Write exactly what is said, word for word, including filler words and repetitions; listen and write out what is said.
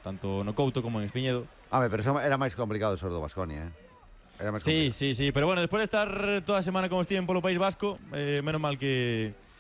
tanto no Couto como en Espiñedo. A ver, pero eso era máis complicado eso do Baskonia, eh? Era máis Sí, complicado. sí, sí, pero bueno, despois de estar toda a semana como estiven polo País Vasco, eh, menos mal que